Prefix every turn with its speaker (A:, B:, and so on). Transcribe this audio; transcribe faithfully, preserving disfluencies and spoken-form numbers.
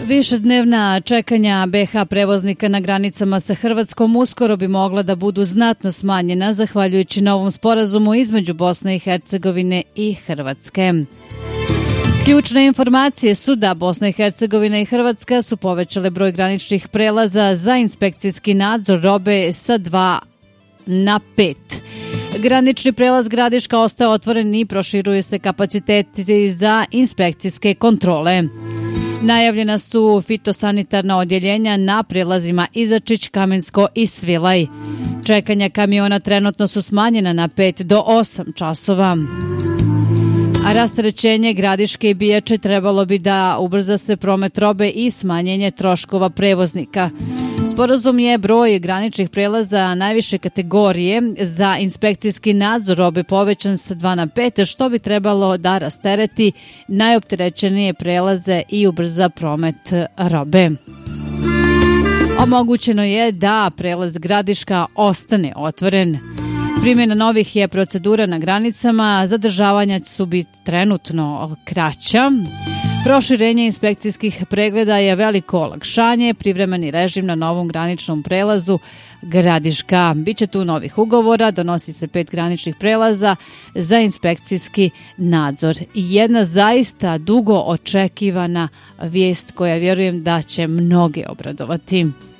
A: Višednevna čekanja be ha prevoznika na granicama sa Hrvatskom uskoro bi mogla da budu znatno smanjena zahvaljujući novom sporazumu između Bosne i Hercegovine i Hrvatske. Ključne informacije su da Bosna i Hercegovina i Hrvatska su povećale broj graničnih prelaza za inspekcijski nadzor robe sa dva na pet. Granični prelaz Gradiška ostaje otvoren i proširuju se kapaciteti za inspekcijske kontrole. Najavljena su fitosanitarna odjeljenja na prelazima Izačić, Kamensko i Svilaj. Čekanja kamiona trenutno su smanjena na pet do osam časova. A rasterećenje Gradiške i Bijače trebalo bi da ubrza se promet robe i smanjenje troškova prevoznika. Sporazum je broj graničnih prelaza najviše kategorije za inspekcijski nadzor robe povećan sa dva na pet, što bi trebalo da rastereti najopterećenije prelaze i ubrza promet robe. Omogućeno je da prelaz Gradiška ostane otvoren. Primjena novih je procedura na granicama, zadržavanja su biti trenutno kraća. Proširenje inspekcijskih pregleda je veliko olakšanje, privremeni režim na novom graničnom prelazu Gradiška. Biće tu novih ugovora, donosi se pet graničnih prelaza za inspekcijski nadzor. I jedna zaista dugo očekivana vijest koja vjerujem da će mnoge obradovati.